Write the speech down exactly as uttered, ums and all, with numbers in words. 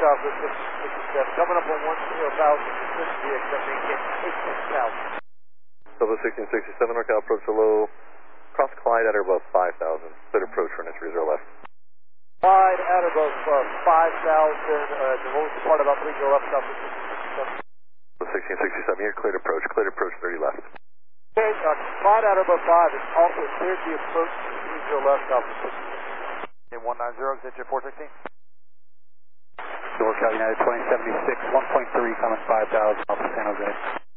Southwest sixteen sixty-seven, coming up on one zero thousand, this vehicle maintain eighteen thousand. Southwest sixteen sixty-seven, NorCal approach below, cross Clyde at or above five thousand, cleared approach for three zero left. Clyde at or above uh, five thousand, uh, the what was the part about three zero left, Southwest sixteen sixty-seven? sixteen sixty-seven, you're cleared approach, cleared approach thirty left. Okay, uh, Clyde at or above five is also cleared the approach to three zero left, Southwest sixteen sixty-seven. In one nine zero, exit your four sixteen. NorCal United twenty seventy-six, one point three coming five thousand off of San Jose.